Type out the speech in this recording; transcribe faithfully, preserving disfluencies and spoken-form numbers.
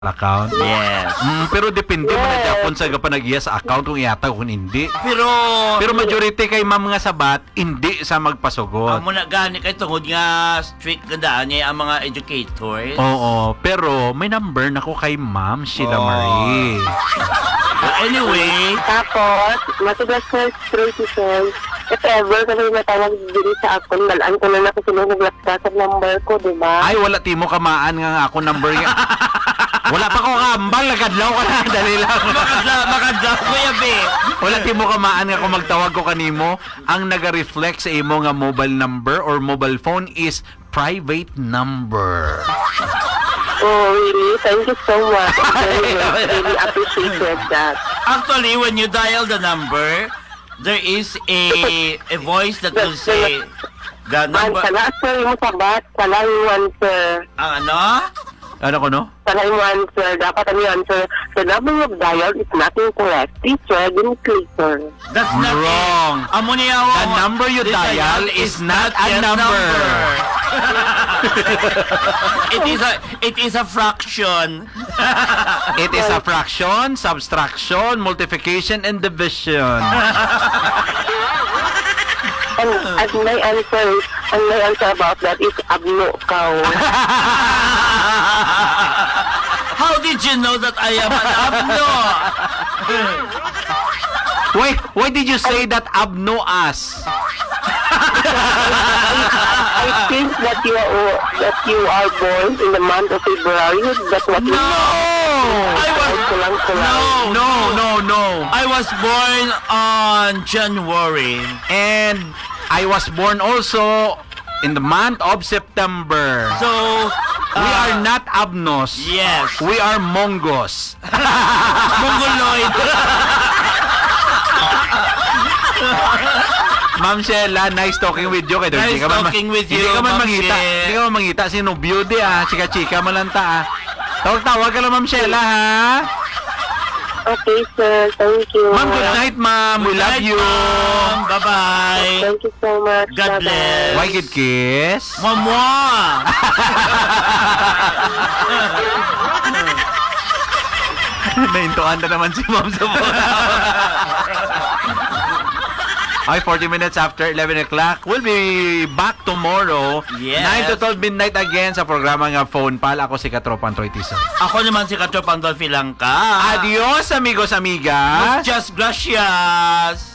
account. Yes. Mm, pero depende mo na Japon sa kapanagiya sa account kung iyata kung hindi. Pero Pero majority kay ma'am nga sabat hindi sa magpasugot. amo na gani kay tungod nga strict ganda niya ang mga educators. Oo, pero may number na ko kay ma'am Sheila Oh. Marie. Anyway, Tapos, matigas na situation. If ever ka na matawag diri sa akon, malaan ko na nakisinunuglat ka sa number ko, di ba? Ay, wala timo kamaan nga ako number nga. Wala pa ko kambal, nagadlaw ka na, dali lang. makadla makadla kuya be. Wala timo kamaan nga kung magtawag ko kanimo, ang naga-reflect sa imo nga mobile number or mobile phone is private number. Oh, really? Thank you so much. I really, really appreciate that. Actually, when you dial the number, there is a a voice that will say the Man, number. sana sir mo sabat, sana yung answer. Ang ano? Ano ko no? Sana yung answer. Dapat ang answer. The number of dial is not incorrect. Please try again, clicker. That's not Wrong. it. Amo niya The number you dial is not a number. it is a it is a fraction. It is a fraction, subtraction, multiplication, and division. And, and my answer, and my answer about that is abno kaw. How did you know that I am an abno? Why, why did you say that abno us? I think that you are that you are born in the month of February. That's what you No! I was Kulang, kulang. no No, no, no. I was born on January. And I was born also in the month of September. So We uh, are not abnos. yes. We are mongos. Mongoloid. Ma'am Sheila, nice talking with you. Kaya Nice hindi ka man ma- talking with Hindi you, ka man Ma'am mangita. She. Hindi ka man mangita. Sino beauty ah. Chika-chika malanta ah. Tawag-tawag ka lang, Ma'am Sheila, ha? Okay, sir. Thank you. Ma'am, good night, ma'am. We love you. Bye bye. Thank you so much. God Bye-bye. bless. Why good kiss? Mama. Naintuan na naman si ma'am sa phone. Ay, forty minutes after eleven o'clock. We'll be back tomorrow. Yes. nine to twelve midnight again sa programa nga Phone Pal. Ako si Katropang Troy Tison. Ako naman si Katropang Dolphy Langka. Adios, amigos, amigas. Muchas gracias.